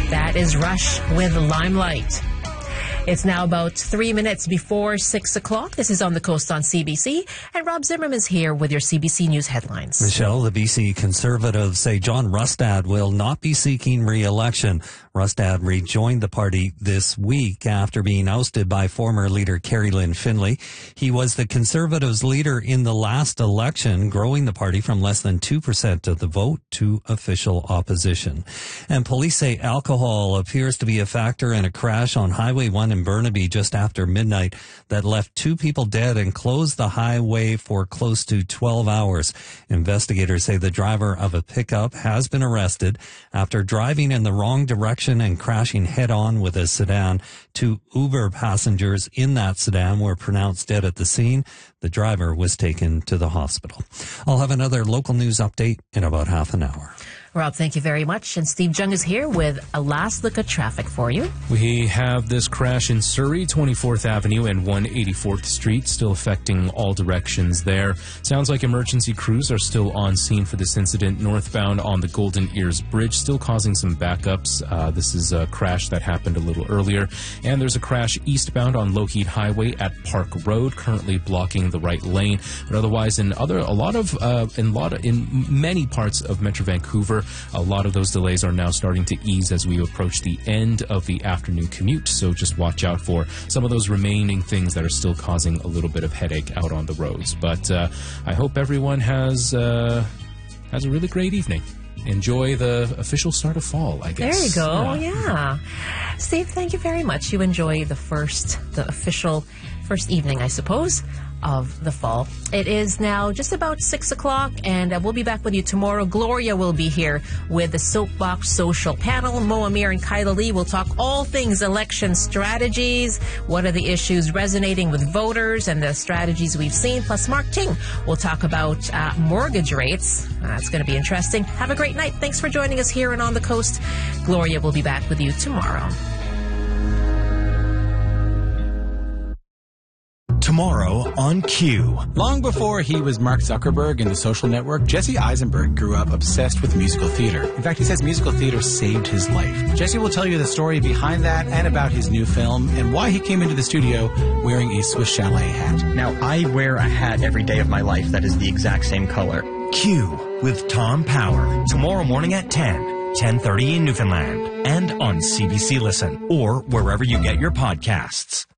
That is Rush with Limelight. It's now about 3 minutes before 6 o'clock. This is On the Coast on CBC, and Rob Zimmerman's here with your CBC News headlines. Michelle, the BC Conservatives say John Rustad will not be seeking re-election. Rustad rejoined the party this week after being ousted by former leader Kerry Lynn Finlay. He was the Conservatives' leader in the last election, growing the party from less than 2% of the vote to official opposition. And police say alcohol appears to be a factor in a crash on Highway 1 in Burnaby just after midnight that left 2 people dead and closed the highway for close to 12 hours. Investigators say the driver of a pickup has been arrested after driving in the wrong direction and crashing head-on with a sedan. 2 Uber passengers in that sedan were pronounced dead at the scene. The driver was taken to the hospital. I'll have another local news update in about half an hour. Rob, thank you very much. And Steve Jung is here with a last look at traffic for you. We have this crash in Surrey, 24th Avenue and 184th Street, still affecting all directions there. Sounds like emergency crews are still on scene for this incident. Northbound on the Golden Ears Bridge, still causing some backups. This is a crash that happened a little earlier. And there's a crash eastbound on Lougheed Highway at Park Road, currently blocking the right lane. But otherwise, in many parts of Metro Vancouver, a lot of those delays are now starting to ease as we approach the end of the afternoon commute. So just watch out for some of those remaining things that are still causing a little bit of headache out on the roads. But I hope everyone has a really great evening. Enjoy the official start of fall, I guess. There you go. Yeah. Steve, thank you very much. You enjoy the official first evening, I suppose, of the fall. It is now just about 6 o'clock, and we'll be back with you tomorrow. Gloria will be here with the Soapbox Social Panel. Mo Amir and Kyla Lee will talk all things election strategies. What are the issues resonating with voters and the strategies we've seen? Plus, Mark Ting will talk about mortgage rates. That's going to be interesting. Have a great night. Thanks for joining us here and On the Coast. Gloria will be back with you tomorrow. Tomorrow on Q. Long before he was Mark Zuckerberg in The Social Network, Jesse Eisenberg grew up obsessed with musical theater. In fact, he says musical theater saved his life. Jesse will tell you the story behind that and about his new film and why he came into the studio wearing a Swiss Chalet hat. Now, I wear a hat every day of my life that is the exact same color. Q with Tom Power. Tomorrow morning at 10:30 in Newfoundland. And on CBC Listen or wherever you get your podcasts.